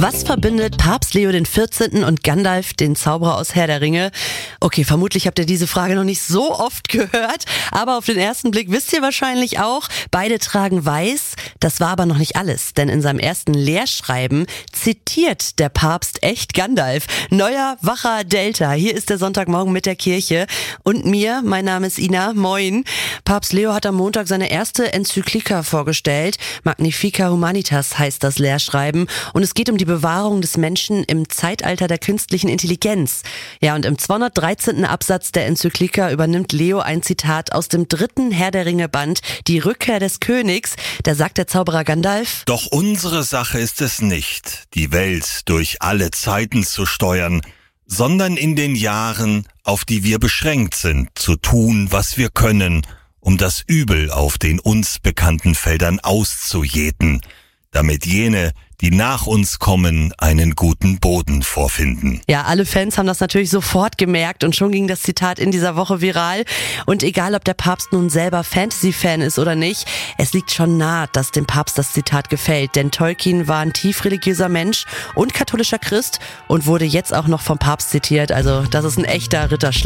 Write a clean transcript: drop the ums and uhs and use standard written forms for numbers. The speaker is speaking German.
Was verbindet Papst Leo XIV. Und Gandalf, den Zauberer aus Herr der Ringe? Okay, vermutlich habt ihr diese Frage noch nicht so oft gehört, aber auf den ersten Blick wisst ihr wahrscheinlich auch, beide tragen weiß. Das war aber noch nicht alles, denn in seinem ersten Lehrschreiben zitiert der Papst echt Gandalf. Neuer, wacher Delta. Hier ist der Sonntagmorgen mit der Kirche und mir, mein Name ist Ina, moin. Papst Leo hat am Montag seine erste Enzyklika vorgestellt. Magnifica Humanitas heißt das Lehrschreiben und es geht um die Bewahrung des Menschen im Zeitalter der künstlichen Intelligenz. Ja, und im 213. Absatz der Enzyklika übernimmt Leo ein Zitat aus dem 3. Herr der Ringe Band, Die Rückkehr des Königs. Da sagt der Zauberer Gandalf: Doch unsere Sache ist es nicht, die Welt durch alle Zeiten zu steuern, sondern in den Jahren, auf die wir beschränkt sind, zu tun, was wir können, um das Übel auf den uns bekannten Feldern auszujäten, damit jene, die nach uns kommen, einen guten Boden vorfinden. Ja, alle Fans haben das natürlich sofort gemerkt und schon ging das Zitat in dieser Woche viral. Und egal, ob der Papst nun selber Fantasy-Fan ist oder nicht, es liegt schon nahe, dass dem Papst das Zitat gefällt. Denn Tolkien war ein tief religiöser Mensch und katholischer Christ und wurde jetzt auch noch vom Papst zitiert. Also das ist ein echter Ritterschlag.